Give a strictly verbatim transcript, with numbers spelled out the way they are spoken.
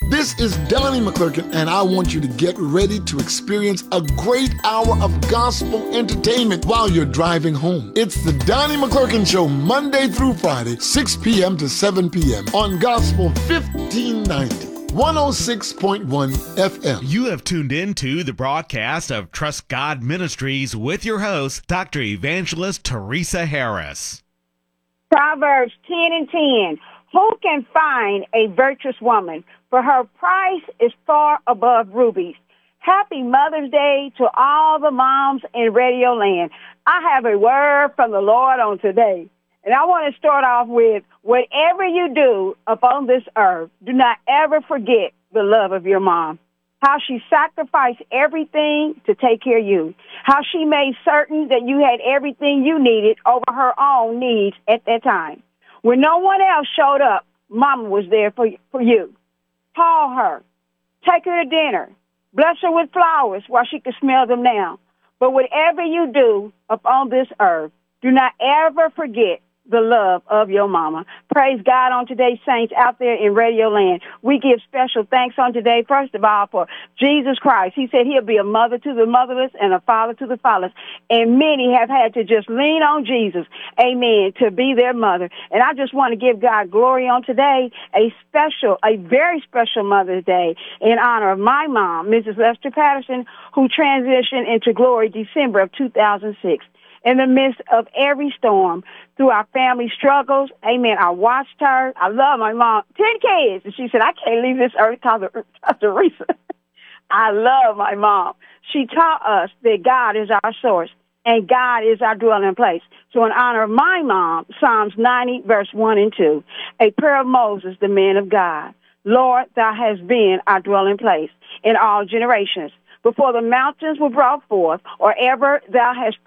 This is Donnie McClurkin, and I want you to get ready to experience a great hour of gospel entertainment while you're driving home. It's the Donnie McClurkin Show, Monday through Friday, six p.m. to seven p.m. on Gospel fifteen ninety. one oh six point one F M. You have tuned in to the broadcast of Trust God Ministries with your host, Doctor Evangelist Teresa Harris. Proverbs ten and ten. Who can find a virtuous woman? For her price is far above rubies. Happy Mother's Day to all the moms in Radio Land. I have a word from the Lord on today. And I want to start off with, whatever you do upon this earth, do not ever forget the love of your mom. How she sacrificed everything to take care of you. How she made certain that you had everything you needed over her own needs at that time. When no one else showed up, Mama was there for, for you. Call her. Take her to dinner. Bless her with flowers while she can smell them now. But whatever you do upon this earth, do not ever forget the love of your mama. Praise God on today, saints out there in Radio Land. We give special thanks on today, first of all, for Jesus Christ. He said he'll be a mother to the motherless and a father to the fatherless. And many have had to just lean on Jesus, amen, to be their mother. And I just want to give God glory on today, a special, a very special Mother's Day in honor of my mom, Missus Lester Patterson, who transitioned into glory December of two thousand six. In the midst of every storm, through our family struggles, amen, I watched her. I love my mom. Ten kids. And she said, I can't leave this earth, Teresa. I love my mom. She taught us that God is our source and God is our dwelling place. So in honor of my mom, Psalms ninety, verse one and two, a prayer of Moses, the man of God. Lord, thou hast been our dwelling place in all generations. Before the mountains were brought forth, or ever thou hast